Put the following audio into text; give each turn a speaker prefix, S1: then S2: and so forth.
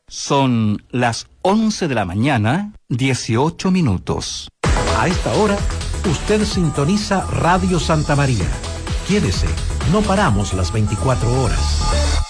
S1: Son las 11 de la mañana, 18 minutos.
S2: A esta hora, usted sintoniza Radio Santa María. Quédese, no paramos las 24 horas.